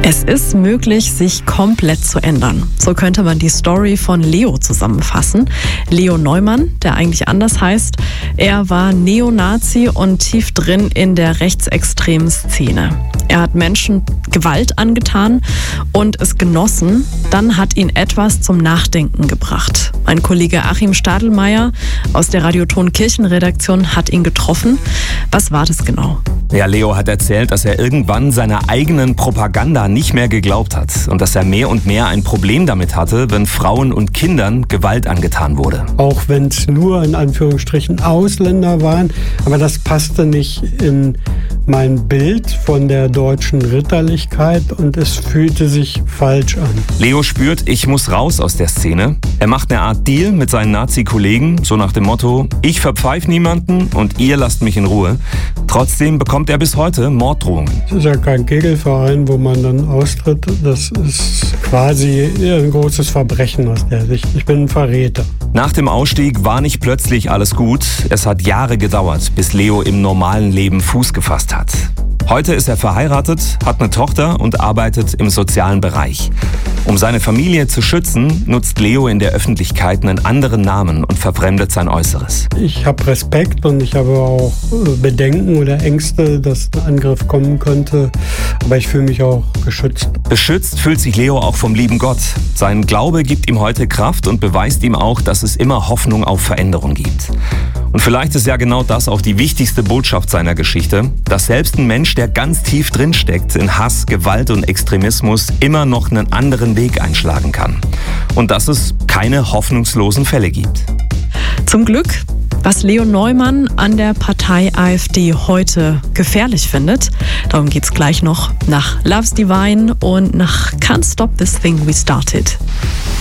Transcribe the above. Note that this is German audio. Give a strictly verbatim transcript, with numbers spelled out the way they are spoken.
Es ist möglich, sich komplett zu ändern. So könnte man die Story von Leo zusammenfassen. Leo Neumann, der eigentlich anders heißt, er war Neonazi und tief drin in der rechtsextremen Szene. Er hat Menschen Gewalt angetan und es genossen. Dann hat ihn etwas zum Nachdenken gebracht. Mein Kollege Achim Stadelmeier aus der Radioton Kirchenredaktion hat ihn getroffen. Was war das genau? Ja, Leo hat erzählt, dass er irgendwann seiner eigenen Propaganda nicht mehr geglaubt hat und dass er mehr und mehr ein Problem damit hatte, wenn Frauen und Kindern Gewalt angetan wurde. Auch wenn es nur in Anführungsstrichen Ausländer waren, aber das passte nicht in mein Bild von der deutschen Ritterlichkeit und es fühlte sich falsch an. Leo spürt, ich muss raus aus der Szene. Er macht eine Art Deal mit seinen Nazi-Kollegen, so nach dem Motto, ich verpfeife niemanden und ihr lasst mich in Ruhe. Trotzdem bekommt er bis heute Morddrohungen. Das ist ja kein Kegelverein, wo man dann austritt. Das ist quasi ein großes Verbrechen aus der Sicht. Ich bin ein Verräter. Nach dem Ausstieg war nicht plötzlich alles gut. Es hat Jahre gedauert, bis Leo im normalen Leben Fuß gefasst hat. Heute ist er verheiratet, hat eine Tochter und arbeitet im sozialen Bereich. Um seine Familie zu schützen, nutzt Leo in der Öffentlichkeit einen anderen Namen und verfremdet sein Äußeres. Ich habe Respekt und ich habe auch Bedenken oder Ängste, dass ein Angriff kommen könnte. Aber ich fühle mich auch geschützt. Beschützt fühlt sich Leo auch vom lieben Gott. Sein Glaube gibt ihm heute Kraft und beweist ihm auch, dass es immer Hoffnung auf Veränderung gibt. Und vielleicht ist ja genau das auch die wichtigste Botschaft seiner Geschichte, dass selbst ein Mensch, der ganz tief drin steckt in Hass, Gewalt und Extremismus, immer noch einen anderen Weg einschlagen kann. Und dass es keine hoffnungslosen Fälle gibt. Zum Glück. Was Leo Neumann an der Partei AfD heute gefährlich findet, darum geht's gleich noch nach Love's Divine und nach Can't Stop This Thing We Started.